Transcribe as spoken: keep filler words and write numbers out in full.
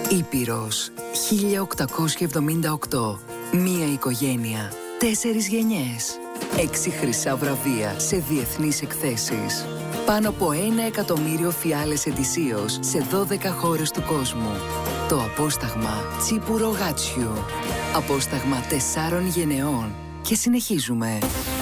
Ήπειρος χίλια οκτακόσια εβδομήντα οκτώ. Μία οικογένεια, τέσσερις γενιές. Έξι χρυσά βραβεία σε διεθνείς εκθέσεις. Πάνω από ένα εκατομμύριο φιάλες ετησίως σε δώδεκα χώρες του κόσμου. Το απόσταγμα Τσίπουρο Γάτσιου. Απόσταγμα τεσσάρων γενεών. Και συνεχίζουμε.